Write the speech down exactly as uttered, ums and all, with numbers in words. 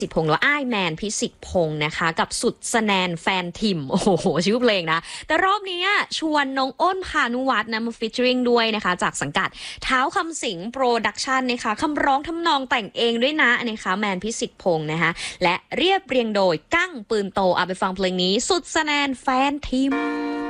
สิทธิพงษ์หรือว่าอ้ายแมนพิสิทธิพงษ์นะคะกับสุดสแนนแฟนทิมโอ้โหชื่อเพลงนะแต่รอบนี้ชวนน้องอ้นพานุวัฒน์นะมาฟีเจอริงด้วยนะคะจากสังกัดเท้าคำสิงโปรดักชันนะคะคำร้องทำนองแต่งเองด้วยนะนะคะแมนพิสิทธิพงษ์นะคะและเรียบเรียงโดยกั้งปืนโตเอาไปฟังเพลงนี้สุดสแนนแฟนทิม